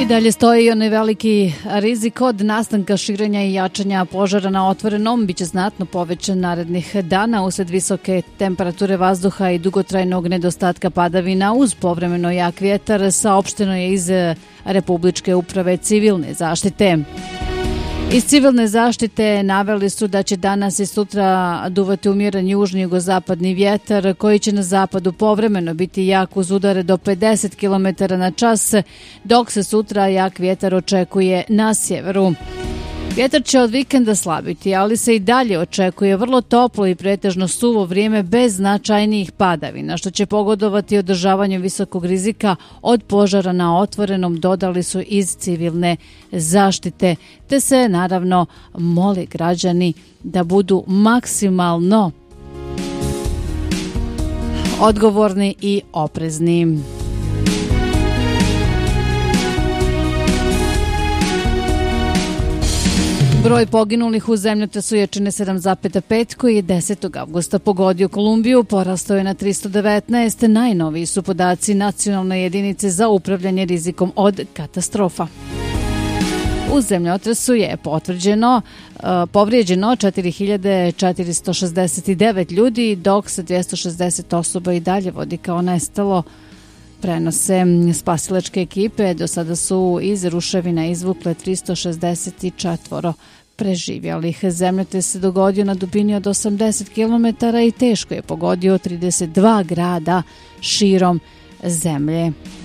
I dalje stoji onaj veliki rizik od nastanka, širenja i jačanja požara na otvorenom. Biće znatno povećan narednih dana usled visoke temperature vazduha i dugotrajnog nedostatka padavina uz povremeno jak vjetar, saopšteno je iz Republičke uprave civilne zaštite. Iz civilne zaštite naveli su da će danas i sutra duvati umjeren južni jugozapadni vjetar koji će na zapadu povremeno biti jak uz udare do 50 km na čas, dok se sutra jak vjetar očekuje na sjeveru. Vjetar će od vikenda slabiti, ali se i dalje očekuje vrlo toplo i pretežno suvo vrijeme bez značajnijih padavina, što će pogodovati održavanju visokog rizika od požara na otvorenom, dodali su iz civilne zaštite, te se naravno moli građani da budu maksimalno odgovorni i oprezni. Broj poginulih u zemljotresu jačine 7,5 koji je 10. avgusta pogodio Kolumbiju porastao je na 319. Najnoviji su podaci Nacionalne jedinice za upravljanje rizikom od katastrofa. U zemljotresu je povrijeđeno 4469 ljudi, dok se 260 osoba i dalje vodi kao nestalo. Prenose spasilačke ekipe, do sada su iz ruševina izvukle 364 preživjelih. Zemljotres se dogodio na dubini od 80 km i teško je pogodio 32 grada širom zemlje.